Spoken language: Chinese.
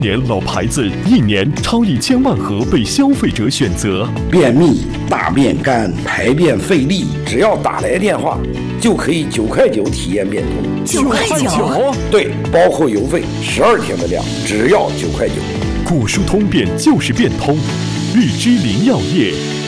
年老牌子1年超1000万盒被消费者选择。 便秘、大便干、排便费力，只要打来电话，就可以9块9体验变通。 9块9？ 对，包括邮费，12天的量，只要9块9。 果蔬通便就是变通，日之林药业。